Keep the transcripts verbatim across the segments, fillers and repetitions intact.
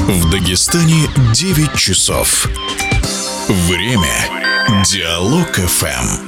В Дагестане девять часов. Время. Диалог эф эм.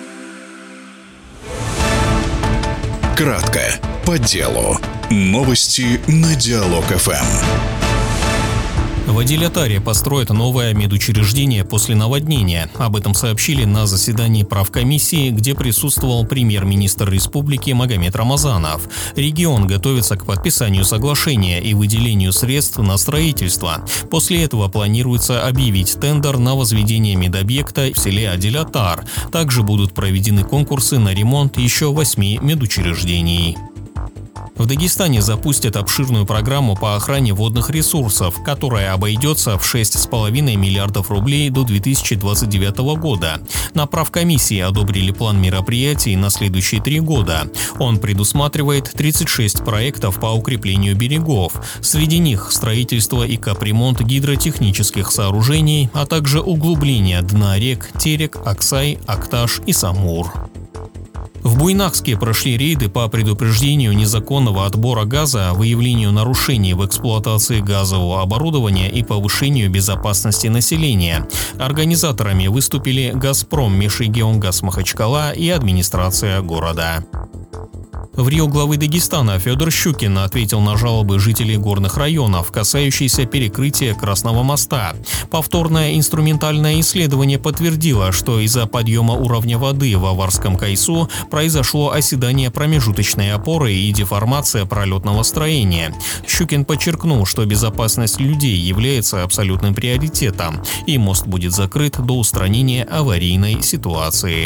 Кратко, по делу. Новости на Диалог эф эм. В Адиль-Атаре построят новое медучреждение после наводнения. Об этом сообщили на заседании правкомиссии, где присутствовал премьер-министр республики Магомед Рамазанов. Регион готовится к подписанию соглашения и выделению средств на строительство. После этого планируется объявить тендер на возведение медобъекта в селе Адиль-Атар. Также будут проведены конкурсы на ремонт еще восьми медучреждений. В Дагестане запустят обширную программу по охране водных ресурсов, которая обойдется в шесть с половиной миллиардов рублей до две тысячи двадцать девятого года. На правкомиссии одобрили план мероприятий на следующие три года. Он предусматривает тридцать шесть проектов по укреплению берегов. Среди них строительство и капремонт гидротехнических сооружений, а также углубление дна рек Терек, Аксай, Акташ и Самур. В Буйнакске прошли рейды по предупреждению незаконного отбора газа, выявлению нарушений в эксплуатации газового оборудования и повышению безопасности населения. Организаторами выступили «Газпром», «Межрегионгаз» Махачкала и администрация города. В Рио главы Дагестана Федор Щукин ответил на жалобы жителей горных районов, касающиеся перекрытия Красного моста. Повторное инструментальное исследование подтвердило, что из-за подъема уровня воды в Аварском Кайсу произошло оседание промежуточной опоры и деформация пролетного строения. Щукин подчеркнул, что безопасность людей является абсолютным приоритетом, и мост будет закрыт до устранения аварийной ситуации.